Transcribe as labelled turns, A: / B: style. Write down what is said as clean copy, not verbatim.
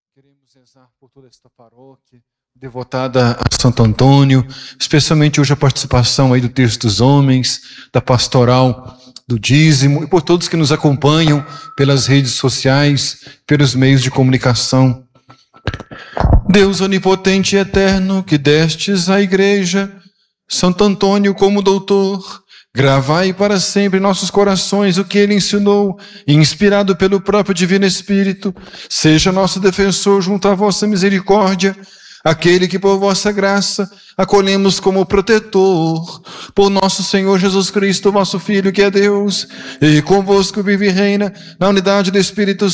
A: Queremos rezar por toda esta paróquia, devotada a Santo Antônio, especialmente hoje a participação aí do Terço dos Homens, da Pastoral do Dízimo, e por todos que nos acompanham pelas redes sociais, pelos meios de comunicação. Deus onipotente e eterno, que destes à Igreja Santo Antônio como doutor, gravai para sempre em nossos corações o que ele ensinou, e inspirado pelo próprio Divino Espírito, seja nosso defensor junto à vossa misericórdia, aquele que por vossa graça acolhemos como protetor, por nosso Senhor Jesus Cristo, vosso Filho, que é Deus, e convosco vive e reina na unidade do Espírito